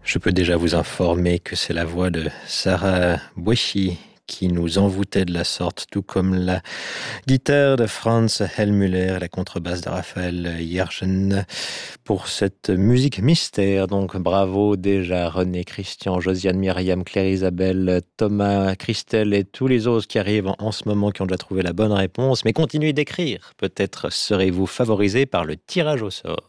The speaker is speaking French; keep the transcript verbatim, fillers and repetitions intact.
Je peux déjà vous informer que c'est la voix de Sarah Boichi qui nous envoûtait de la sorte, tout comme la guitare de Franz Hellmüller, la contrebasse de Raphaël Yergen, pour cette musique mystère. Donc bravo déjà René, Christian, Josiane, Myriam, Claire Isabelle, Thomas, Christelle et tous les autres qui arrivent en ce moment, qui ont déjà trouvé la bonne réponse. Mais continuez d'écrire, peut-être serez-vous favorisé par le tirage au sort.